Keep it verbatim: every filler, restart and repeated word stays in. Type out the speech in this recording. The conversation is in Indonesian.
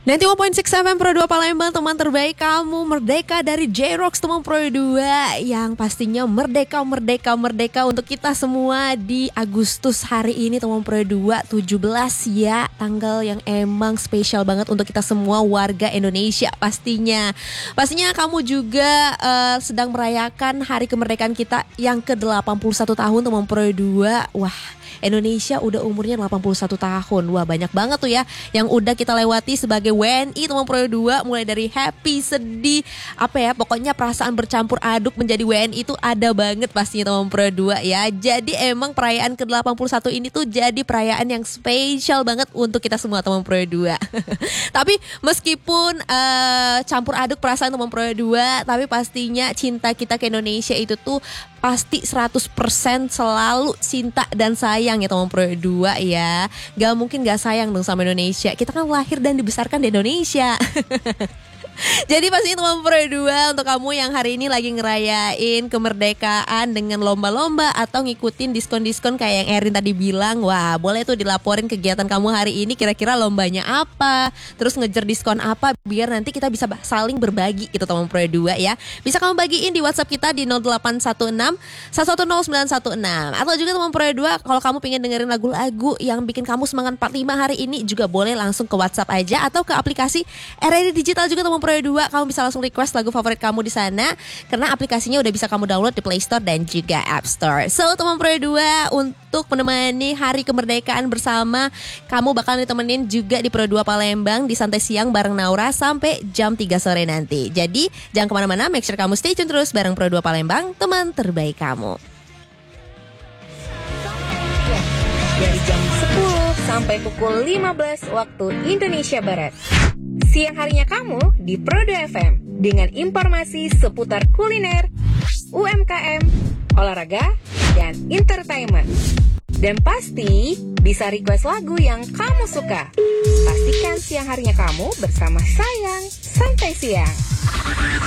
sembilan puluh satu titik enam F M Pro dua Palembang, teman terbaik kamu, merdeka dari J-Rocks teman Pro dua, yang pastinya merdeka, merdeka, merdeka untuk kita semua di Agustus hari ini teman Pro dua tujuh belas ya, tanggal yang emang spesial banget untuk kita semua warga Indonesia pastinya. Pastinya kamu juga uh, sedang merayakan hari kemerdekaan kita yang ke delapan puluh satu tahun teman Pro dua. Wah, Indonesia udah umurnya delapan puluh satu tahun. Wah, banyak banget tuh ya yang udah kita lewati sebagai W N I teman Pro dua, mulai dari happy, sedih, apa ya, pokoknya perasaan bercampur aduk menjadi W N I itu ada banget pastinya teman Pro dua ya. Jadi emang perayaan ke delapan puluh satu ini tuh jadi perayaan yang spesial banget untuk kita semua teman Pro dua. Tapi meskipun uh, campur aduk perasaan teman Pro dua, tapi pastinya cinta kita ke Indonesia itu tuh pasti seratus persen selalu cinta dan sayang ya teman Pro dua ya. Gak mungkin gak sayang dong sama Indonesia. Kita kan lahir dan dibesarkan di Indonesia. Jadi pastinya teman Pro dua, untuk kamu yang hari ini lagi ngerayain kemerdekaan dengan lomba-lomba atau ngikutin diskon-diskon kayak yang Erin tadi bilang, wah boleh tuh dilaporin kegiatan kamu hari ini, kira-kira lombanya apa, terus ngejar diskon apa, biar nanti kita bisa saling berbagi gitu teman Pro dua ya. Bisa kamu bagiin di WhatsApp kita di nol delapan satu enam satu satu nol sembilan satu enam. Atau juga teman Pro dua, kalau kamu pengen dengerin lagu-lagu yang bikin kamu semangat empat puluh lima hari ini, juga boleh langsung ke WhatsApp aja atau ke aplikasi R R I Digital juga teman Pro dua. Kamu bisa langsung request lagu favorit kamu di sana, karena aplikasinya udah bisa kamu download di Play Store dan juga App Store. So teman Pro dua, untuk menemani hari kemerdekaan bersama, kamu bakal ditemenin juga di Pro dua Palembang di Santai Siang bareng Naura sampai jam tiga sore nanti. Jadi jangan kemana-mana, make sure kamu stay tune terus bareng Pro dua Palembang, teman terbaik kamu. Dari jam sepuluh sampai pukul lima belas waktu Indonesia Barat. Siang harinya kamu di Pro dua F M dengan informasi seputar kuliner, U M K M, olahraga, dan entertainment. Dan pasti bisa request lagu yang kamu suka. Pastikan siang harinya kamu bersama Sayang Santai Siang.